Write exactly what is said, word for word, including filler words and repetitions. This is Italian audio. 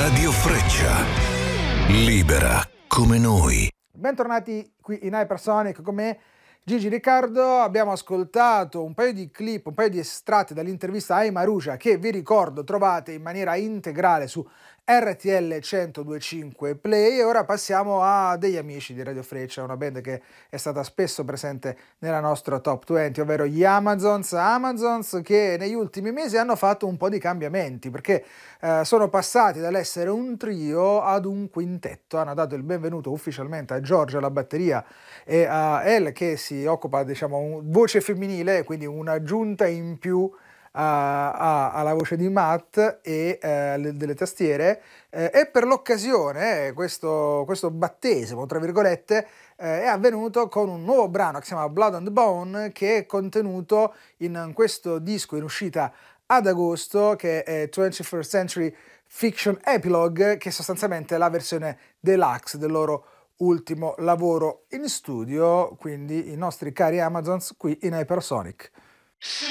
Radio Freccia, libera come noi. Bentornati qui in Hypersonic con me, Gigi Riccardo. Abbiamo ascoltato un paio di clip, un paio di estratti dall'intervista a Aima Ruja, che vi ricordo trovate in maniera integrale su R T L centodue e cinque Play. E ora passiamo a degli amici di Radio Freccia, una band che è stata spesso presente nella nostra top venti, ovvero gli Amazons. Amazons che negli ultimi mesi hanno fatto un po' di cambiamenti, perché eh, sono passati dall'essere un trio ad un quintetto. Hanno dato il benvenuto ufficialmente a Giorgio alla batteria e a El che si occupa, diciamo, un, voce femminile, quindi un'aggiunta in più a, a, alla voce di Matt e eh, le, delle tastiere, eh, e per l'occasione eh, questo, questo battesimo, tra virgolette, eh, è avvenuto con un nuovo brano che si chiama Blood on the Bone, che è contenuto in questo disco in uscita ad agosto, che è twenty-first Century Fiction Epilogue, che è sostanzialmente la versione deluxe del loro ultimo lavoro in studio. Quindi i nostri cari Amazons qui in Hypersonic.